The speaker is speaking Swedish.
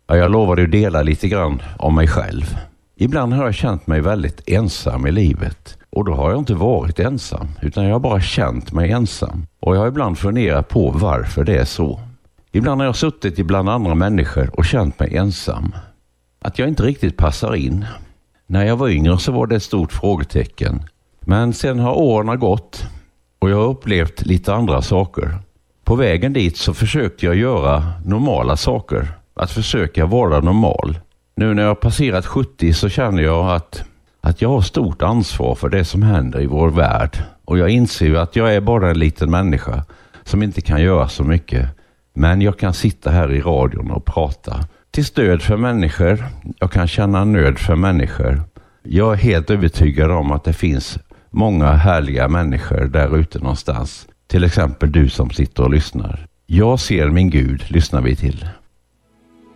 Ja, jag lovade att dela lite grann om mig själv. Ibland har jag känt mig väldigt ensam i livet. Och då har jag inte varit ensam, utan jag har bara känt mig ensam. Och jag har ibland funderat på varför det är så. Ibland har jag suttit ibland andra människor och känt mig ensam. Att jag inte riktigt passar in. När jag var yngre så var det ett stort frågetecken. Men sen har åren gått och jag har upplevt lite andra saker. På vägen dit så försökte jag göra normala saker. Att försöka vara normal. Nu när jag har passerat 70 så känner jag att jag har stort ansvar för det som händer i vår värld. Och jag inser ju att jag är bara en liten människa som inte kan göra så mycket. Men jag kan sitta här i radion och prata till stöd för människor. Jag kan känna nöd för människor. Jag är helt övertygad om att det finns många härliga människor där ute någonstans. Till exempel du som sitter och lyssnar. Jag ser min Gud, lyssnar vi till.